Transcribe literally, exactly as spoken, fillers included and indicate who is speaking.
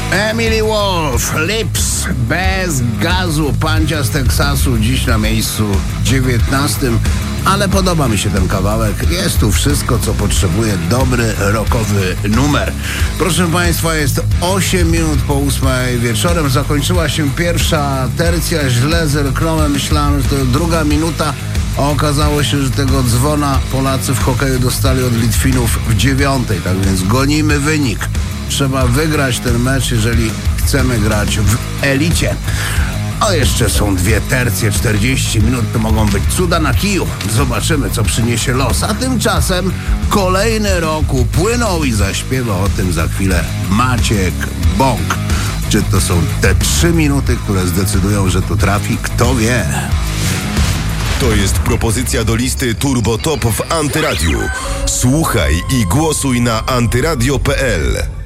Speaker 1: Emily Wolf, Lips, bez gazu, pancia z Teksasu, dziś na miejscu dziewiętnastym. Ale podoba mi się ten kawałek. Jest tu wszystko, co potrzebuje dobry rockowy numer. Proszę Państwa, jest osiem minut po ósmej wieczorem. Zakończyła się pierwsza tercja. Źle zerknąłem. Myślałem, że to druga minuta. A okazało się, że tego dzwona Polacy w hokeju dostali od Litwinów w dziewiątej. Tak więc gonimy wynik. Trzeba wygrać ten mecz, jeżeli chcemy grać w elicie. A jeszcze są dwie tercje, czterdzieści minut, to mogą być cuda na kiju. Zobaczymy, co przyniesie los. A tymczasem kolejny rok upłynął i zaśpiewa o tym za chwilę Maciek Bąk. Czy to są te trzy minuty, które zdecydują, że tu trafi? Kto wie?
Speaker 2: To jest propozycja do listy Turbo Top w Antyradiu. Słuchaj i głosuj na antyradio kropka pe el.